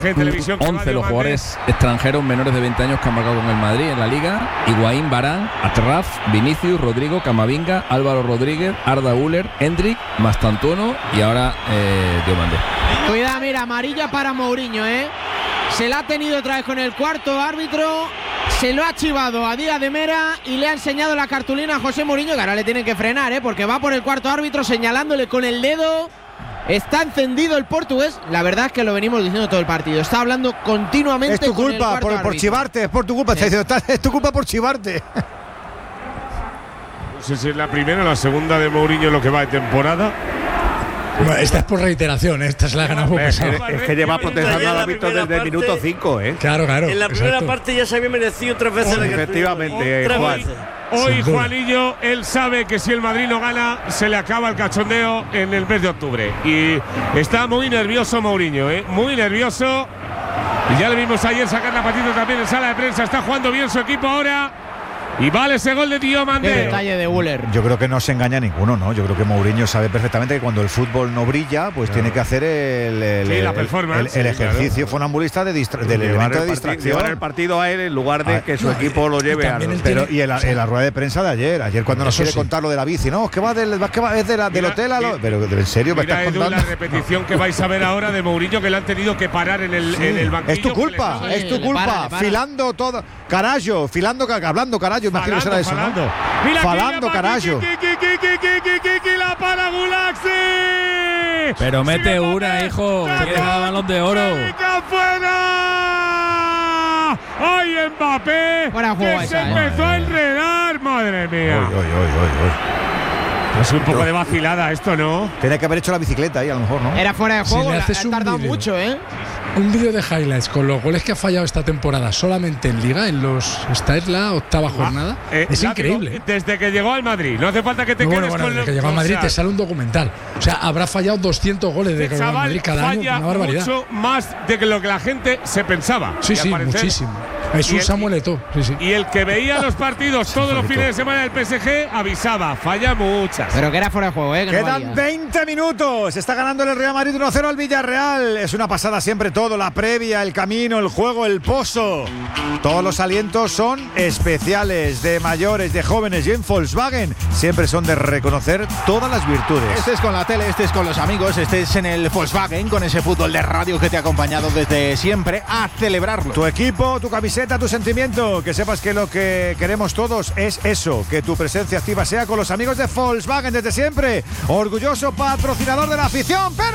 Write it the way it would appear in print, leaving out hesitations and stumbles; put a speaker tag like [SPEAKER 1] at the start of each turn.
[SPEAKER 1] Televisión
[SPEAKER 2] 11 los jugadores extranjeros menores de 20 años que han marcado con el Madrid en la Liga: Higuaín, Varane, Atraf, Vinicius, Rodrigo, Camavinga, Álvaro Rodríguez, Arda Güler, Hendrik, Mastantuono y ahora Diomandé.
[SPEAKER 3] Cuidado, mira, amarilla para Mourinho, se la ha tenido otra vez con el cuarto árbitro, se lo ha chivado a Díaz de Mera y le ha enseñado la cartulina a José Mourinho, que ahora le tienen que frenar, porque va por el cuarto árbitro señalándole con el dedo. Está encendido el portugués. La verdad es que lo venimos diciendo todo el partido. Está hablando continuamente.
[SPEAKER 4] Es tu culpa por chivarte. Es por tu culpa. Es tu culpa por chivarte.
[SPEAKER 1] No sé si es la primera o la segunda de Mourinho lo que va de temporada.
[SPEAKER 5] Bueno, esta es por reiteración, esta es la ganamos pesado.
[SPEAKER 6] Es que lleva protestando al árbitro desde el minuto 5,
[SPEAKER 5] Claro.
[SPEAKER 7] En la primera parte ya se había merecido 3 veces.
[SPEAKER 6] Efectivamente, Juan.
[SPEAKER 1] Hoy Juanillo, él sabe que si el Madrid no gana, se le acaba el cachondeo en el mes de octubre. Y está muy nervioso Mourinho, muy nervioso. Y ya le vimos ayer sacar la patita también en sala de prensa. Está jugando bien su equipo ahora. Y vale ese gol de Diomandé.
[SPEAKER 3] Qué detalle de Güler.
[SPEAKER 4] Yo creo que no se engaña ninguno, ¿no? Yo creo que Mourinho sabe perfectamente que cuando el fútbol no brilla, pues tiene que hacer
[SPEAKER 1] la performance,
[SPEAKER 4] el ejercicio funambulista del elemento de distracción.
[SPEAKER 6] Llevar el partido a él en lugar de que su equipo lo lleve a los…
[SPEAKER 4] Pero y en la rueda de prensa de ayer cuando nos quiere contar lo de la bici, no, es que va del hotel a lo… Pero en serio me estás contando.
[SPEAKER 1] La repetición que vais a ver ahora de Mourinho, que le han tenido que parar en el banquillo.
[SPEAKER 4] Es tu culpa,
[SPEAKER 3] para.
[SPEAKER 4] filando todo. Carallo, hablando carallo, imagino que será eso, ¿no? Falando, carallo.
[SPEAKER 1] La para Gulaxi.
[SPEAKER 2] Pero mete una, hijo. Que da balón de oro.
[SPEAKER 1] ¡Fuera! ¡Ay, Mbappé!
[SPEAKER 3] Fuera juego
[SPEAKER 1] que se empezó a enredar, madre mía. Es un poco de vacilada esto, ¿no?
[SPEAKER 4] Tiene que haber hecho la bicicleta ahí, a lo mejor, ¿no?
[SPEAKER 3] Era fuera de juego,
[SPEAKER 5] ha
[SPEAKER 3] tardado mucho,
[SPEAKER 5] Un vídeo de highlights con los goles que ha fallado esta temporada solamente en Liga, esta es la 8ª jornada. Es increíble.
[SPEAKER 1] Desde que llegó al Madrid, no hace falta que te quedes con
[SPEAKER 5] desde que llegó al Madrid te sale un documental. O sea, habrá fallado 200 goles de Real Madrid cada año, una barbaridad.
[SPEAKER 1] Mucho más de lo que la gente se pensaba.
[SPEAKER 5] Sí, muchísimo. Es un Samuel Eto'o. Sí.
[SPEAKER 1] Y el que veía los partidos todos los fines de semana del PSG avisaba, falla muchas.
[SPEAKER 3] Pero que era fuera de juego,
[SPEAKER 4] Quedan 20 minutos. Está ganando el Real Madrid 1-0 al Villarreal. Es una pasada siempre todo, la previa, el camino, el juego, el pozo. Todos los alientos son especiales, de mayores, de jóvenes, y en Volkswagen siempre son de reconocer todas las virtudes.
[SPEAKER 8] Estés con la tele, estés con los amigos, estés en el Volkswagen con ese fútbol de radio que te ha acompañado desde siempre, a celebrarlo.
[SPEAKER 4] Tu equipo, tu camiseta, tu sentimiento. Que sepas que lo que queremos todos es eso, que tu presencia activa sea con los amigos de Volkswagen desde siempre. Orgulloso patrocinador de la afición, pero